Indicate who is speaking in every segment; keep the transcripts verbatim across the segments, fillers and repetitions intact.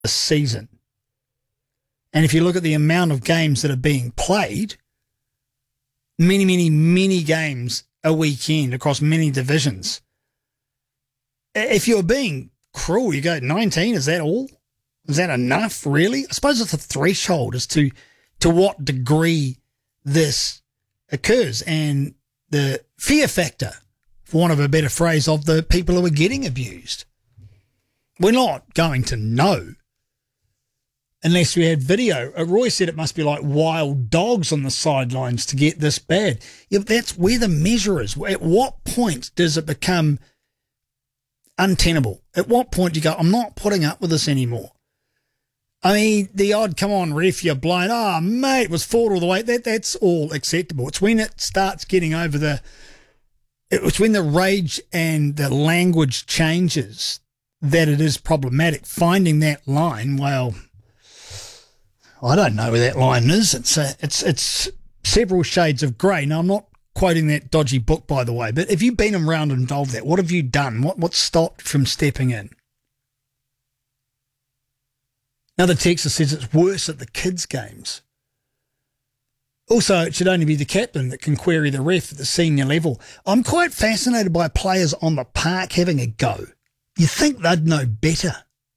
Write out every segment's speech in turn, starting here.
Speaker 1: this season. And if you look at the amount of games that are being played, many, many, many games a weekend across many divisions. If you're being cruel, you go nineteen, is that all? Is that enough, really? I suppose it's a threshold as to to what degree this occurs, and the fear factor, for want of a better phrase, of the people who are getting abused. We're not going to know unless we had video. Uh, Roy said it must be like wild dogs on the sidelines to get this bad. Yeah, but that's where the measure is. At what point does it become untenable? At what point do you go, I'm not putting up with this anymore? I mean, the odd, come on, ref, you're blind. Oh, mate, it was fought all the way. That That's all acceptable. It's when it starts getting over the, it's when the rage and the language changes that it is problematic. Finding that line, well, I don't know where that line is. It's a, it's it's several shades of grey. Now, I'm not quoting that dodgy book, by the way, but have you been around and involved that? What have you done? What what stopped from stepping in? Another texter says it's worse at the kids' games. Also, it should only be the captain that can query the ref at the senior level. I'm quite fascinated by players on the park having a go. You think they'd know better.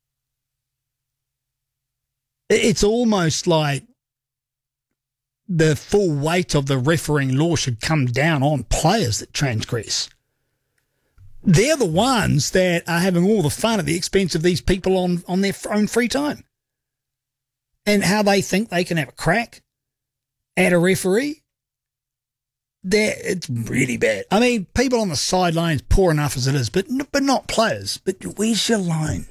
Speaker 1: It's almost like the full weight of the refereeing law should come down on players that transgress. They're the ones that are having all the fun at the expense of these people on, on their own free time. And how they think they can have a crack at a referee, that it's really bad. I mean, people on the sidelines, poor enough as it is, but but not players. But where's your line?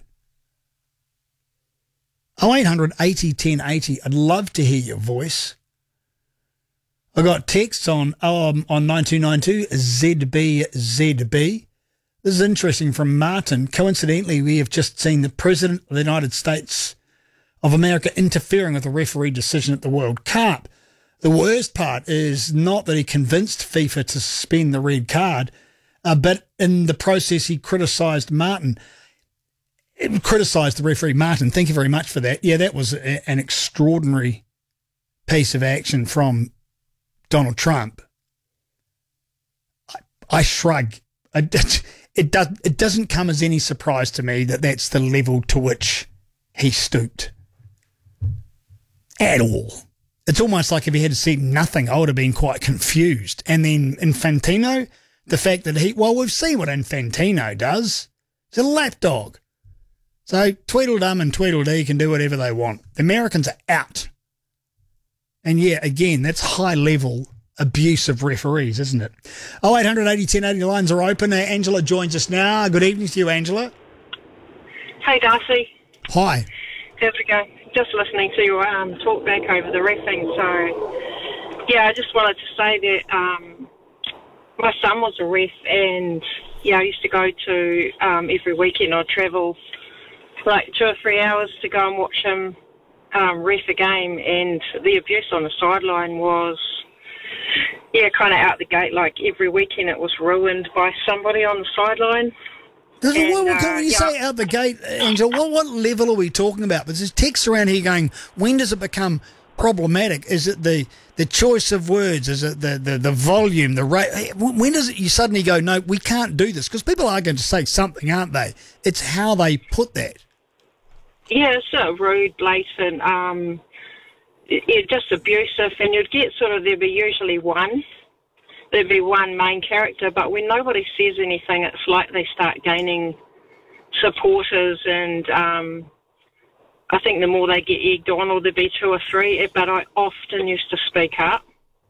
Speaker 1: oh eight hundred eighty ten eighty. I'd love to hear your voice. I got texts on um, on nine two nine two Z B Z B. This is interesting from Martin. Coincidentally, we have just seen the President of the United States of America interfering with a referee decision at the World Cup. The worst part is not that he convinced FIFA to suspend the red card, uh, but in the process he criticised Martin. Criticised the referee, Martin. Thank you very much for that. Yeah, that was a, an extraordinary piece of action from Donald Trump. I, I shrug. I, it, does, it doesn't come as any surprise to me that that's the level to which he stooped. At all. It's almost like if he had said nothing, I would have been quite confused. And then Infantino, the fact that he, well, we've seen what Infantino does. He's a lapdog. So Tweedledum and Tweedledee can do whatever they want. The Americans are out. And yeah, again, that's high-level abuse of referees, isn't it? oh eight hundred eighty ten eighty lines are open. Uh, Angela joins us now. Good evening to you, Angela.
Speaker 2: Hey, Darcy.
Speaker 1: Hi.
Speaker 2: How's it going? Just listening to you um, talk back over the reffing. So, yeah, I just wanted to say that um, my son was a ref, and, yeah, I used to go to um, every weekend. I'd travel like two or three hours to go and watch him um, ref a game, and the abuse on the sideline was, yeah, kind of out the gate. Like every weekend it was ruined by somebody on the sideline.
Speaker 1: And, what, what,
Speaker 2: uh,
Speaker 1: when you
Speaker 2: yeah.
Speaker 1: say out the gate, Angela, what, what level are we talking about? Because there's texts around here going, when does it become problematic? Is it the the choice of words? Is it the, the, the volume, the rate? When does it you suddenly go, no, we can't do this? Because people are going to say something, aren't they? It's how they put that.
Speaker 2: Yeah, it's sort of rude, blatant, um, it, it just abusive, and you'd get sort of, there'd be usually one. There'd be one main character, but when nobody says anything, it's like they start gaining supporters, and um, I think the more they get egged on, or there'd be two or three, but I often used to speak up,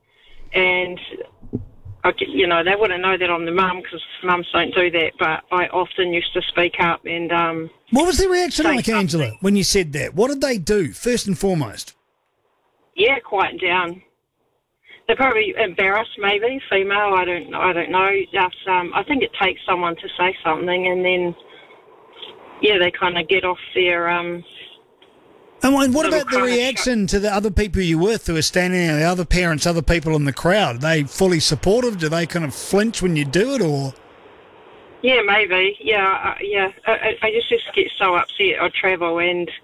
Speaker 2: and, I, you know, they wouldn't know that I'm the mum, because mums don't do that, but I often used to speak up, and... Um,
Speaker 1: what was the reaction like,
Speaker 2: something.
Speaker 1: Angela, when you said that? What did they do, first and foremost?
Speaker 2: Yeah, quiet down. They're probably embarrassed, maybe, female, I don't I don't know. Just, um, I think it takes someone to say something, and then, yeah, they kind of get off their... Um,
Speaker 1: and what about the reaction to the other people you were with who were standing there, the other parents, other people in the crowd? Are they fully supportive? Do they kind of flinch when you do it, or...?
Speaker 2: Yeah, maybe. Yeah, uh, yeah. I, I just just get so upset. I travel, and